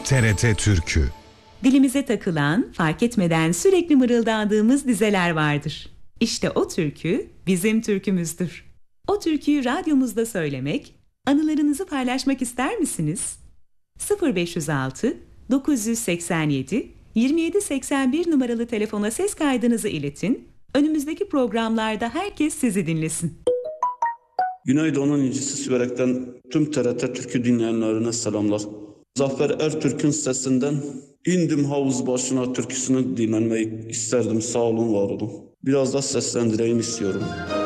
TRT Türkü. Dilimize takılan, fark etmeden sürekli mırıldandığımız dizeler vardır. İşte o türkü bizim türkümüzdür. O türküyü radyomuzda söylemek, anılarınızı paylaşmak ister misiniz? 0506 987 2781 numaralı telefona ses kaydınızı iletin. Önümüzdeki programlarda herkes sizi dinlesin. Güneydoğu'nun incisi Siverek'ten tüm TRT Türkü dinleyenlerine selamlar. Zafer Ertürk'ün sesinden indim havuz başına türküsünü dinlemeyi isterdim. Sağ olun, var olun. Biraz da seslendireyim istiyorum.